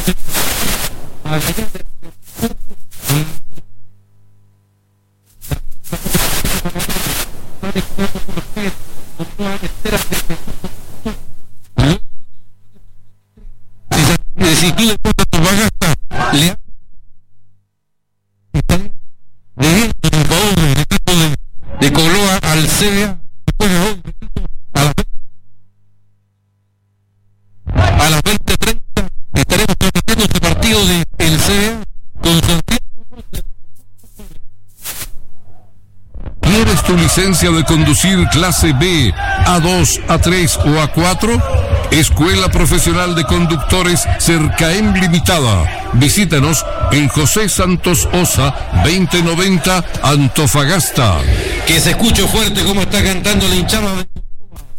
Si tú después de Antofagasta le de Coloa al CDA, a las 20:30 estaremos transmitiendo este partido del CDA con Santiago. ¿Quieres tu licencia de conducir clase B, A2, A3 o A4? Escuela Profesional de Conductores Cercaem Limitada. Visítanos en José Santos Osa, 2090, Antofagasta. Que se escuche fuerte cómo está cantando la hinchada.